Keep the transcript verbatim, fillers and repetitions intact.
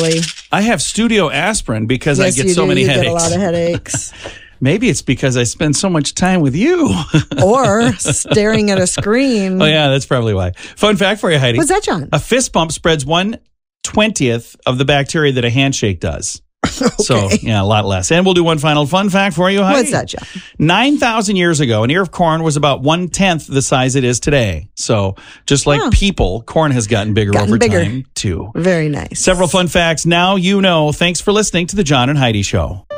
I have studio aspirin because Yes, I get you so do. many you headaches. Get a lot of headaches. Maybe it's because I spend so much time with you. Or staring at a screen. Oh, yeah, that's probably why. Fun fact for you, Heidi. What's that, John? A fist bump spreads one twentieth of the bacteria that a handshake does. Okay. So, yeah, a lot less. And we'll do one final fun fact for you, Heidi. What's that, John? nine thousand years ago, an ear of corn was about one-tenth the size it is today. So, just like Huh. people, corn has gotten bigger Gotten over bigger. time, too. Very nice. Several fun facts. Now you know. Thanks for listening to The John and Heidi Show.